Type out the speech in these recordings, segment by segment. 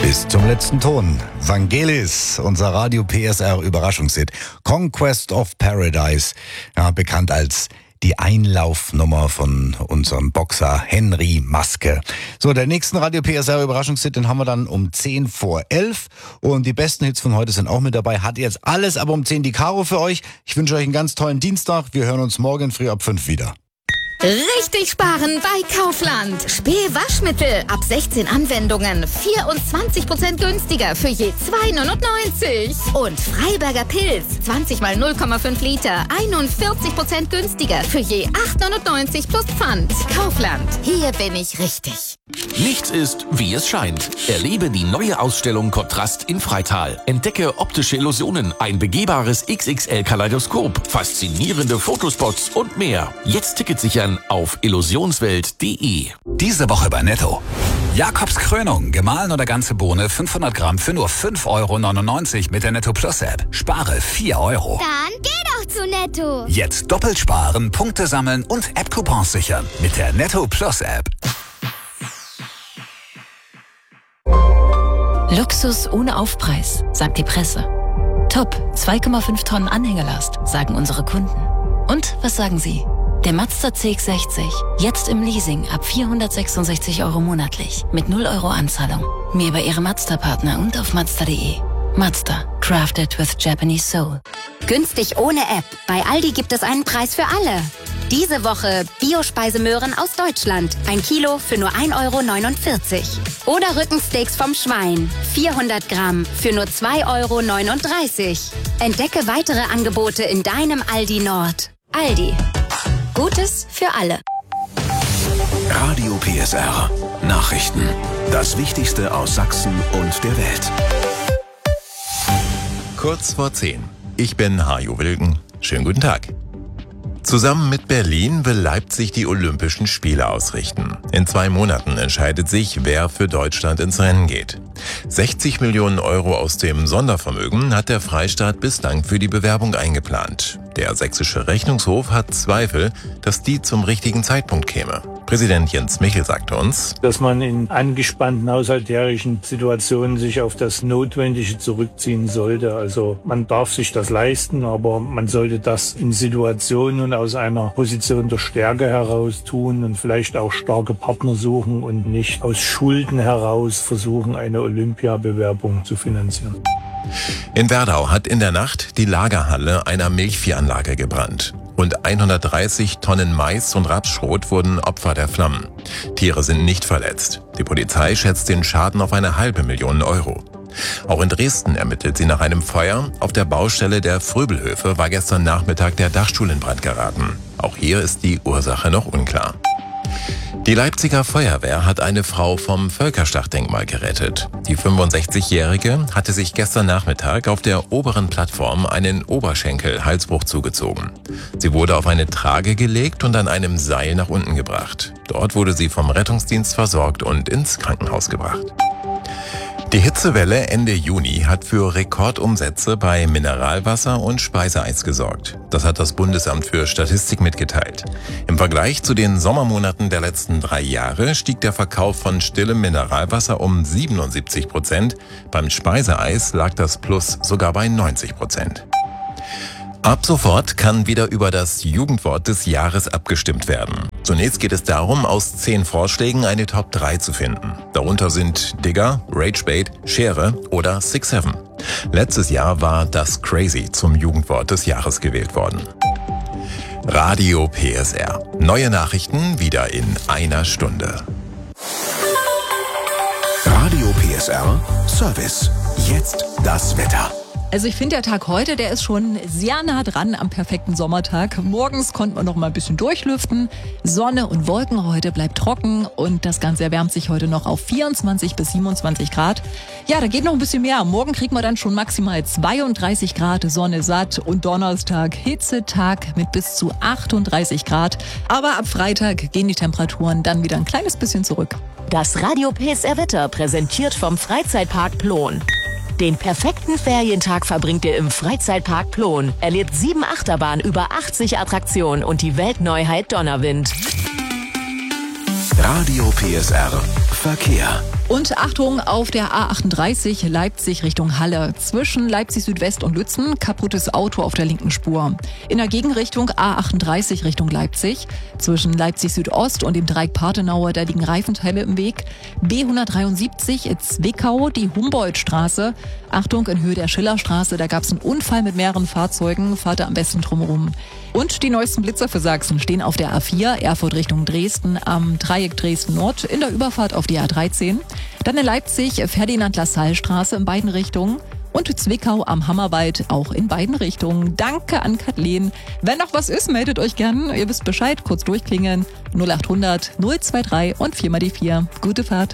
Bis zum letzten Ton. Vangelis, unser Radio PSR Überraschungshit. Conquest of Paradise, ja, bekannt als die Einlaufnummer von unserem Boxer Henry Maske. So, der nächsten Radio PSR Überraschungshit, den haben wir dann um 10 vor 11. Und die besten Hits von heute sind auch mit dabei. Hat jetzt alles, aber um 10 die Caro für euch. Ich wünsche euch einen ganz tollen Dienstag. Wir hören uns morgen früh ab 5 wieder. Richtig sparen bei Kaufland. Spee-Waschmittel ab 16 Anwendungen 24% günstiger für je 2,99. Und Freiberger Pilz 20 mal 0,5 Liter 41% günstiger für je 8,99 plus Pfand. Kaufland, hier bin ich richtig. Nichts ist, wie es scheint. Erlebe die neue Ausstellung Kontrast in Freital. Entdecke optische Illusionen, ein begehbares XXL-Kaleidoskop, faszinierende Fotospots und mehr. Jetzt Ticket sichern auf illusionswelt.de. Diese Woche bei Netto. Jakobs Krönung, gemahlen oder ganze Bohne, 500 Gramm für nur 5,99 € mit der Netto Plus App. Spare 4 €. Dann geh doch zu Netto. Jetzt doppelt sparen, Punkte sammeln und App-Coupons sichern mit der Netto Plus App. Luxus ohne Aufpreis, sagt die Presse. Top, 2,5 Tonnen Anhängelast, sagen unsere Kunden. Und was sagen Sie? Der Mazda CX-60, jetzt im Leasing ab 466 € monatlich, mit 0 € Anzahlung. Mehr bei Ihrem Mazda-Partner und auf Mazda.de. Mazda, crafted with Japanese soul. Günstig ohne App. Bei Aldi gibt es einen Preis für alle. Diese Woche Bio-Speisemöhren aus Deutschland. 1 Kilo für nur 1,49 €. Oder Rückensteaks vom Schwein. 400 Gramm für nur 2,39 €. Entdecke weitere Angebote in deinem Aldi Nord. Aldi. Gutes für alle. Radio PSR. Nachrichten. Das Wichtigste aus Sachsen und der Welt. Kurz vor 10. Ich bin Hajo Wilken. Schönen guten Tag. Zusammen mit Berlin will Leipzig die Olympischen Spiele ausrichten. In 2 Monaten entscheidet sich, wer für Deutschland ins Rennen geht. 60 Millionen € aus dem Sondervermögen hat der Freistaat bislang für die Bewerbung eingeplant. Der sächsische Rechnungshof hat Zweifel, dass die zum richtigen Zeitpunkt käme. Präsident Jens Michel sagte uns, dass man in angespannten haushalterischen Situationen sich auf das Notwendige zurückziehen sollte. Also man darf sich das leisten, aber man sollte das in Situationen und aus einer Position der Stärke heraus tun und vielleicht auch starke Partner suchen und nicht aus Schulden heraus versuchen, eine Olympiabewerbung zu finanzieren. In Werdau hat in der Nacht die Lagerhalle einer Milchviehanlage gebrannt. Rund 130 Tonnen Mais und Rapsschrot wurden Opfer der Flammen. Tiere sind nicht verletzt. Die Polizei schätzt den Schaden auf 500.000 €. Auch in Dresden ermittelt sie nach einem Feuer. Auf der Baustelle der Fröbelhöfe war gestern Nachmittag der Dachstuhl in Brand geraten. Auch hier ist die Ursache noch unklar. Die Leipziger Feuerwehr hat eine Frau vom Völkerschlachtdenkmal gerettet. Die 65-Jährige hatte sich gestern Nachmittag auf der oberen Plattform einen Oberschenkel-Halsbruch zugezogen. Sie wurde auf eine Trage gelegt und an einem Seil nach unten gebracht. Dort wurde sie vom Rettungsdienst versorgt und ins Krankenhaus gebracht. Die Hitzewelle Ende Juni hat für Rekordumsätze bei Mineralwasser und Speiseeis gesorgt. Das hat das Bundesamt für Statistik mitgeteilt. Im Vergleich zu den Sommermonaten der letzten 3 Jahre stieg der Verkauf von stillem Mineralwasser um 77%. Beim Speiseeis lag das Plus sogar bei 90%. Ab sofort kann wieder über das Jugendwort des Jahres abgestimmt werden. Zunächst geht es darum, aus 10 Vorschlägen eine Top 3 zu finden. Darunter sind Digger, Ragebait, Schere oder 6-7. Letztes Jahr war das Crazy zum Jugendwort des Jahres gewählt worden. Radio PSR. Neue Nachrichten wieder in einer Stunde. Radio PSR Service. Jetzt das Wetter. Also ich finde, der Tag heute, der ist schon sehr nah dran am perfekten Sommertag. Morgens konnte man noch mal ein bisschen durchlüften. Sonne und Wolken, heute bleibt trocken und das Ganze erwärmt sich heute noch auf 24 bis 27 Grad. Ja, da geht noch ein bisschen mehr. Morgen kriegt man dann schon maximal 32 Grad, Sonne satt und Donnerstag Hitzetag mit bis zu 38 Grad. Aber ab Freitag gehen die Temperaturen dann wieder ein kleines bisschen zurück. Das Radio PSR Wetter präsentiert vom Freizeitpark Plon. Den perfekten Ferientag verbringt ihr im Freizeitpark Plon. Erlebt 7 Achterbahnen, über 80 Attraktionen und die Weltneuheit Donnerwind. Radio PSR Verkehr. Und Achtung, auf der A38 Leipzig Richtung Halle. Zwischen Leipzig Südwest und Lützen kaputtes Auto auf der linken Spur. In der Gegenrichtung A38 Richtung Leipzig. Zwischen Leipzig Südost und dem Dreieck Partenauer, da liegen Reifenteile im Weg. B173 Zwickau, die Humboldtstraße. Achtung, in Höhe der Schillerstraße, da gab es einen Unfall mit mehreren Fahrzeugen. Fahrt da am besten drumherum. Und die neuesten Blitzer für Sachsen stehen auf der A4, Erfurt Richtung Dresden, am Dreieck Dresden-Nord, in der Überfahrt auf die A13. Dann in Leipzig, Ferdinand-Lassalle-Straße in beiden Richtungen. Und Zwickau am Hammerwald auch in beiden Richtungen. Danke an Kathleen. Wenn noch was ist, meldet euch gern. Ihr wisst Bescheid, kurz durchklingeln. 0800 023 und 4 mal die 4. Gute Fahrt.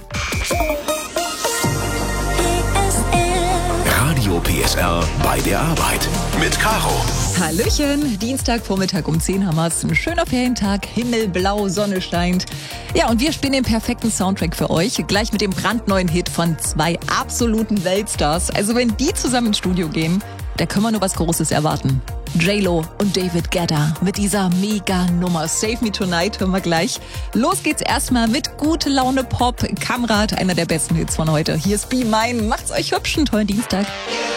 Radio PSR bei der Arbeit mit Caro. Hallöchen, Dienstagvormittag um 10 haben wir es. Ein schöner Ferientag, himmelblau, Sonne scheint. Ja, und wir spielen den perfekten Soundtrack für euch. Gleich mit dem brandneuen Hit von 2 absoluten Weltstars. Also wenn die zusammen ins Studio gehen, da können wir nur was Großes erwarten. J-Lo und David Guetta mit dieser Mega-Nummer Save Me Tonight hören wir gleich. Los geht's erstmal mit Gute Laune Pop. Kamrat, einer der besten Hits von heute. Hier ist Be Mine. Macht's euch hübsch, einen tollen Dienstag.